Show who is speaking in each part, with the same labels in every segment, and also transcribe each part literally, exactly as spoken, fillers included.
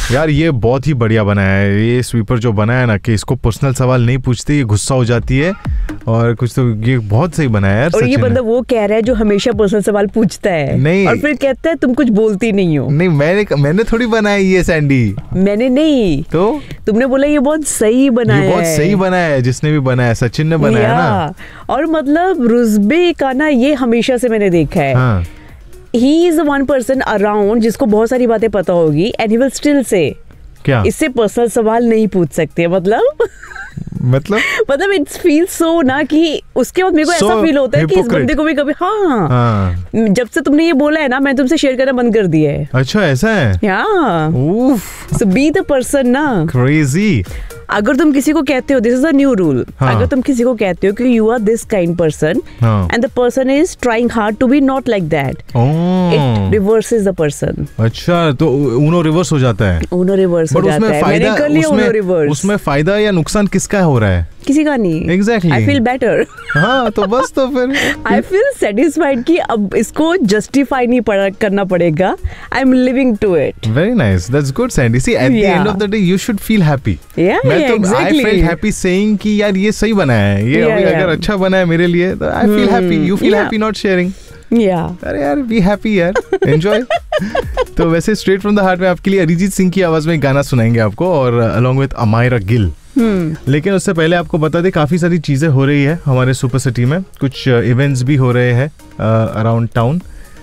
Speaker 1: यार ये बहुत ही बढ़िया बनाया है ये स्वीपर जो बनाया है ना, कि इसको पर्सनल सवाल नहीं पूछते, ये गुस्सा हो जाती है और कुछ, तो ये बहुत सही बनाया है यार।
Speaker 2: और ये बंदा वो कह रहा है जो हमेशा पर्सनल सवाल पूछता है
Speaker 1: नहीं,
Speaker 2: और फिर कहता है तुम कुछ बोलती नहीं हो।
Speaker 1: नहीं मैंने मैंने थोड़ी बनाई ये सैंडी,
Speaker 2: मैंने नहीं,
Speaker 1: तो
Speaker 2: तुमने बोला ये बहुत सही बनाया है।
Speaker 1: ये बहुत सही बनाया है, जिसने भी बनाया, सचिन ने बनाया ना।
Speaker 2: और मतलब रुजबे का ना ये हमेशा से मैंने देखा है,
Speaker 1: हाँ।
Speaker 2: he is the one person around जिसको बहुत सारी बातें पता होगी and he will still say
Speaker 1: क्या
Speaker 2: इससे पर्सनल सवाल नहीं पूछ सकते। मतलब
Speaker 1: मतलब
Speaker 2: मतलब इट फील सो ना कि उसके बाद मेरे को
Speaker 1: so
Speaker 2: ऐसा फील होता है कि इस
Speaker 1: hypocrite.
Speaker 2: बंदे को भी कभी हाँ,
Speaker 1: हाँ।
Speaker 2: जब से तुमने ये बोला है ना मैं तुमसे शेयर करना बंद कर दिया है।
Speaker 1: अच्छा ऐसा है,
Speaker 2: yeah.
Speaker 1: उफ,
Speaker 2: So be the person ना।
Speaker 1: क्रेजी।
Speaker 2: अगर तुम किसी को कहते हो, this is a new rule, अगर तुम किसी को कहते हो कि you are this kind person and the person is trying hard to be not like that, it reverses the person.
Speaker 1: अच्छा तो उनो रिवर्स हो जाता है,
Speaker 2: उनो रिवर्स हो जाता है। मैंने कर लिया उनो रिवर्स।
Speaker 1: उसमें फायदा या नुकसान किसका हो रहा है?
Speaker 2: किसी का नहीं।
Speaker 1: Exactly.
Speaker 2: I feel better.
Speaker 1: हाँ तो बस, तो फिर
Speaker 2: आई फील सेटिस्फाइड कि अब इसको जस्टिफाई नहीं पड़ा करना पड़ेगा, I am living to it.
Speaker 1: Very nice, that's good Sandy. C at the end of the day you should feel happy. मैं तो आई फेल्ट हैप्पी सेइंग कि यार ये सही बना है, ये
Speaker 2: yeah,
Speaker 1: अगर
Speaker 2: yeah.
Speaker 1: अच्छा बना है मेरे लिए तो I feel happy, you feel happy not sharing.
Speaker 2: या
Speaker 1: अरे यार बी हैप्पी यार, एंजॉय। तो वैसे स्ट्रेट फ्रॉम द हार्ट में आपके लिए अरिजीत सिंह की आवाज में गाना सुनाएंगे आपको, और along with Amayra Gill. Hmm. लेकिन उससे पहले आपको बता दें काफ़ी सारी चीज़ें हो रही है हमारे सुपर सिटी में, कुछ इवेंट्स भी हो रहे हैं अराउंड टाउन,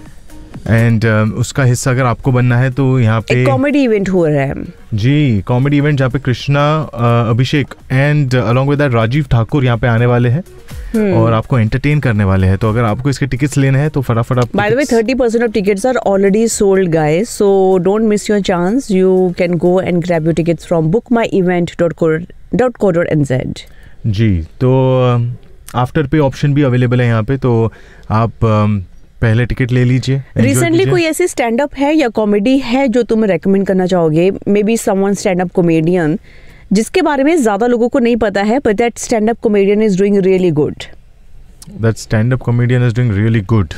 Speaker 1: एंड उसका हिस्सा अगर आपको बनना है तो यहाँ पे
Speaker 2: कॉमेडी इवेंट हो रहा है
Speaker 1: जी, कॉमेडी इवेंट जहाँ पे कृष्णा, अभिषेक and along with that Rajiv Thakur यहाँ पे आने वाले हैं hmm. और आपको एंटरटेन करने वाले हैं। तो अगर आपको इसके टिकट्स लेने हैं तो फटाफट आप,
Speaker 2: by the way thirty percent of tickets are already sold guys, so don't miss your chance, you can go and grab your tickets from book my event dot co dot co dot N Z.
Speaker 1: जी, तो after पे option भी available है यहाँ पे, तो आप um, पहले ticket ले लीजिए।
Speaker 2: रिसेंटली कोई ऐसी स्टैंड अप है या कॉमेडी है जो तुम रेकमेंड करना चाहोगे, may be someone stand up comedian जिसके बारे में ज्यादा लोगों को नहीं पता है, but that stand up comedian is doing really good?
Speaker 1: That stand up comedian is doing really good.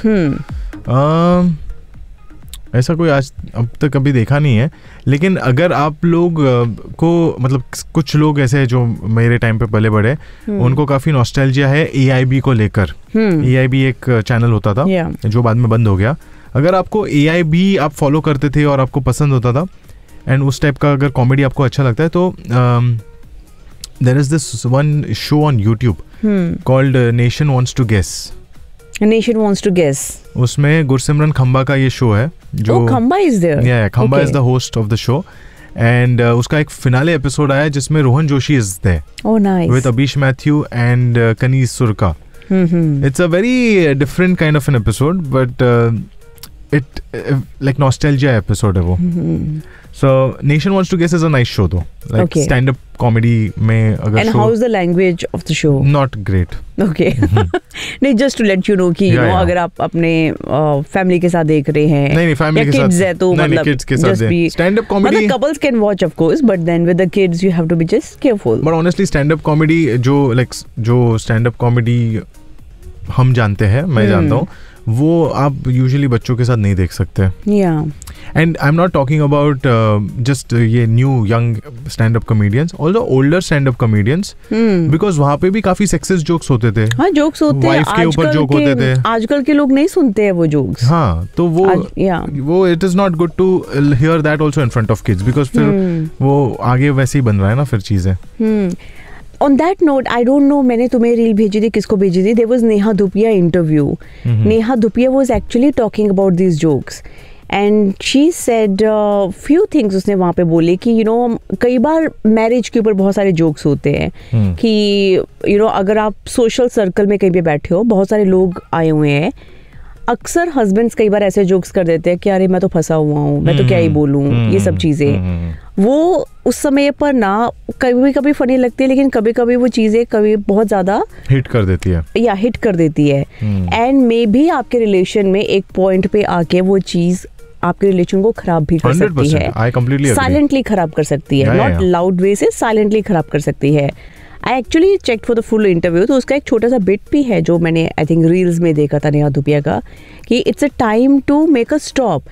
Speaker 1: ऐसा कोई आज अब तक कभी देखा नहीं है, लेकिन अगर आप लोग को, मतलब कुछ लोग ऐसे हैं जो मेरे टाइम पे पले बड़े, उनको काफ़ी नॉस्टैल्जिया है ए आई बी को लेकर। ए आई बी एक चैनल होता था yeah. जो बाद में बंद हो गया। अगर आपको ए आई बी आप फॉलो करते थे और आपको पसंद होता था एंड उस टाइप का अगर कॉमेडी आपको अच्छा लगता है, तो there is this one show on YouTube called nation wants to guess.
Speaker 2: Nation wants to guess, उसमें
Speaker 1: गुरसिमरन खंबा का ये शो है जो
Speaker 2: oh, खंबा इज देयर।
Speaker 1: या खंबा is the host of the show, and उसका एक फिनाले एपिसोड आया जिसमें Rohan Joshi is there
Speaker 2: oh nice
Speaker 1: with Abish Matthew and कनीज सुरका। It's a very different kind of an episode, but it like nostalgia episode है वो। So Nation Wants to Guess is a nice show though, like okay. stand-up comedy में अगर
Speaker 2: and
Speaker 1: show,
Speaker 2: how is the language of the show?
Speaker 1: Not great.
Speaker 2: Okay. नहीं, just to let you know कि you know अगर आप अपने family के साथ देख रहे हैं,
Speaker 1: नहीं नहीं फैमिली के साथ,
Speaker 2: kids है तो मतलब
Speaker 1: किड्स के साथ stand-up comedy,
Speaker 2: मतलब couples can watch of course, but then with the kids you have to be just careful.
Speaker 1: But honestly stand-up comedy जो like जो stand-up comedy हम जानते हैं, मैं जानता हूँ, वो आप यूजुअली बच्चों के साथ नहीं देख सकते।
Speaker 2: Yeah.
Speaker 1: And I'm not talking about uh, just uh, ये new young stand-up comedians, also older stand-up comedians, hmm. because वहाँ पे भी काफी sexist jokes होते थे।
Speaker 2: हाँ jokes होते हैं,
Speaker 1: वाइफ के ऊपर जोक होते थे।
Speaker 2: आजकल के लोग नहीं सुनते हैं वो jokes।
Speaker 1: हाँ तो वो
Speaker 2: आज, yeah.
Speaker 1: वो it is not good to hear that also in front of kids, because फिर hmm. वो आगे वैसे ही बन रहा है ना फिर चीजें।
Speaker 2: hmm. On that note, I don't know, मैंने तुम्हें रील भेजी थी, किसको भेजी थी? There was Neha Dhupia interview. Mm-hmm. Neha Dhupia was actually talking about these jokes. And she said uh, few things उसने वहाँ पे बोले कि you know कई बार मैरिज के ऊपर बहुत सारे जोक्स होते हैं hmm. कि you know अगर आप सोशल सर्कल में कहीं पे बैठे हो, बहुत सारे लोग आए हुए हैं, अक्सर हस्बैंड्स कई बार ऐसे जोक्स कर देते हैं कि अरे मैं तो फंसा हुआ हूँ, मैं तो क्या ही बोलूँ, ये सब चीज़ें वो उस समय पर ना कभी कभी फनी लगती है, लेकिन कभी कभी वो चीज़ें कभी बहुत ज़्यादा
Speaker 1: हिट कर देती है
Speaker 2: या हिट कर देती है, एंड मे बी आपके रिलेशन में एक पॉइंट पे आके वो चीज़ आपके रिलेशन को खराब भी कर सकती है, साइलेंटली खराब कर सकती है, नॉट लाउड वे से, साइलेंटली खराब कर सकती है। I actually check for the full interview, तो उसका एक छोटा सा बिट भी है जो मैंने आई थिंक रील्स में देखा था नेहा धुपिया का, कि it's a time to make a stop.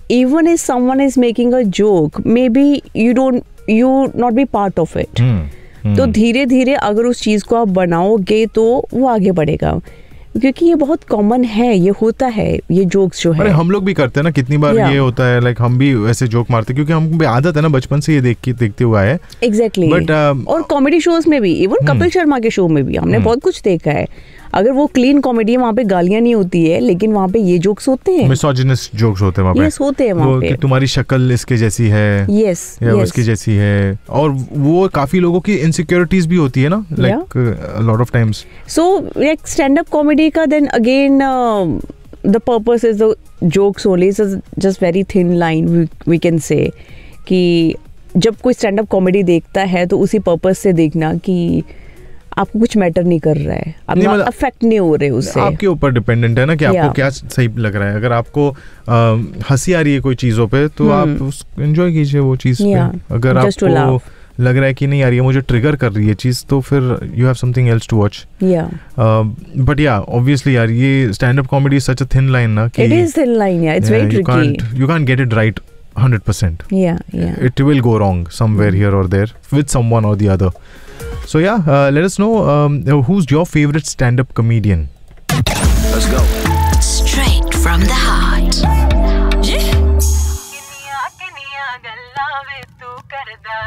Speaker 2: even if someone is making a joke, maybe you don't you not be part of it.
Speaker 1: Hmm. Hmm.
Speaker 2: तो धीरे धीरे अगर उस चीज़ को आप बनाओगे तो वो आगे बढ़ेगा, क्योंकि ये बहुत कॉमन है, ये होता है, ये जोक्स जो है।
Speaker 1: अरे हम लोग भी करते हैं ना, कितनी बार
Speaker 2: Yeah.
Speaker 1: ये होता है, लाइक हम भी ऐसे जोक मारते हैं क्योंकि हम आदत है ना, बचपन से ये देख के देखते हुआ है।
Speaker 2: एग्जैक्टली
Speaker 1: But, uh,
Speaker 2: और कॉमेडी शोज में भी, इवन कपिल शर्मा के शो में भी हमने बहुत कुछ देखा है। अगर वो क्लीन कॉमेडी है, वहाँ पे गालियाँ नहीं होती है, लेकिन वहाँ पे ये जोक्स होते हैं,
Speaker 1: मिसोजिनिस्ट जोक्स होते हैं वहाँ पे।
Speaker 2: यस होते हैं वहाँ
Speaker 1: वो
Speaker 2: पे।
Speaker 1: कि तुम्हारी शक्ल इसके जैसी है,
Speaker 2: यस
Speaker 1: या उसकी जैसी है, और वो काफी लोगों की इनसिक्योरिटीज भी होती है ना, like lot of times.
Speaker 2: So like stand up comedy का then again the purpose is the jokes only, just very thin line we can say कि जब कोई स्टैंड अप कॉमेडी देखता है तो उसी पर्पस से देखना कि आपको कुछ मैटर नहीं कर रहा है, आप
Speaker 1: नहीं, मतलब
Speaker 2: अफेक्ट नहीं हो रहे उससे।
Speaker 1: आपके ऊपर डिपेंडेंट है ना कि आपको
Speaker 2: Yeah.
Speaker 1: क्या सही लग रहा है। अगर आपको अ, हंसी आ रही है कोई चीजों पे तो आप एंजॉय कीजिए वो चीज
Speaker 2: Yeah.
Speaker 1: पे। अगर
Speaker 2: Just to
Speaker 1: आपको
Speaker 2: laugh.
Speaker 1: लग रहा है कि नहीं आ रही है, मुझे ट्रिगर कर रही है चीज, तो फिर you have something else to watch.
Speaker 2: या
Speaker 1: बट या ऑब्वियसली यार, ये stand up comedy is such a thin line ना कि
Speaker 2: इट इज थिन लाइन, या it's very tricky.
Speaker 1: You can't get it right one hundred percent.
Speaker 2: Yeah, yeah.
Speaker 1: It will go wrong somewhere here or there with someone or the other. So yeah, uh, let us know um, who's your favorite stand-up comedian.
Speaker 3: Let's go.
Speaker 4: Straight from the heart.
Speaker 5: किनिया किनिया गल्ला वे तू करदा